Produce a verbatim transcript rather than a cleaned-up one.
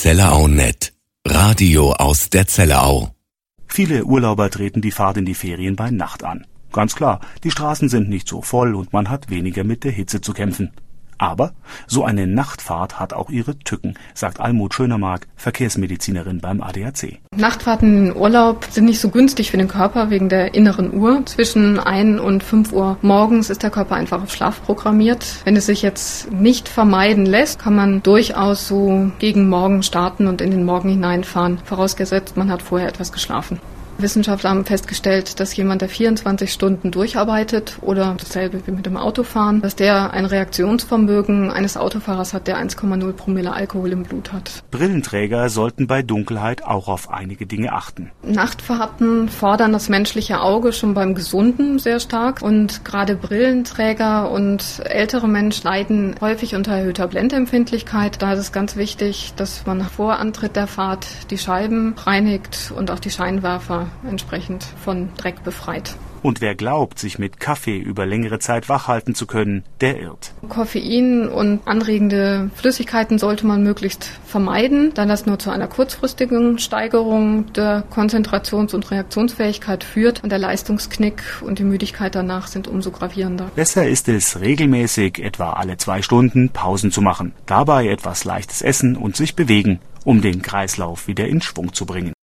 Zellerau Net. Radio aus der Zellerau. Viele Urlauber treten die Fahrt in die Ferien bei Nacht an. Ganz klar, die Straßen sind nicht so voll und man hat weniger mit der Hitze zu kämpfen. Aber so eine Nachtfahrt hat auch ihre Tücken, sagt Almut Schönermark, Verkehrsmedizinerin beim A D A C. Nachtfahrten in Urlaub sind nicht so günstig für den Körper wegen der inneren Uhr. Zwischen ein und fünf Uhr morgens ist der Körper einfach auf Schlaf programmiert. Wenn es sich jetzt nicht vermeiden lässt, kann man durchaus so gegen Morgen starten und in den Morgen hineinfahren, vorausgesetzt man hat vorher etwas geschlafen. Wissenschaftler haben festgestellt, dass jemand, der vierundzwanzig Stunden durcharbeitet oder dasselbe wie mit dem Autofahren, dass der ein Reaktionsvermögen eines Autofahrers hat, der eins Komma null Promille Alkohol im Blut hat. Brillenträger sollten bei Dunkelheit auch auf einige Dinge achten. Nachtfahrten fordern das menschliche Auge schon beim Gesunden sehr stark und gerade Brillenträger und ältere Menschen leiden häufig unter erhöhter Blendempfindlichkeit. Da ist es ganz wichtig, dass man vor Antritt der Fahrt die Scheiben reinigt und auch die Scheinwerfer entsprechend von Dreck befreit. Und wer glaubt, sich mit Kaffee über längere Zeit wach halten zu können, der irrt. Koffein und anregende Flüssigkeiten sollte man möglichst vermeiden, da das nur zu einer kurzfristigen Steigerung der Konzentrations- und Reaktionsfähigkeit führt. Und der Leistungsknick und die Müdigkeit danach sind umso gravierender. Besser ist es, regelmäßig, etwa alle zwei Stunden, Pausen zu machen. Dabei etwas leichtes essen und sich bewegen, um den Kreislauf wieder in Schwung zu bringen.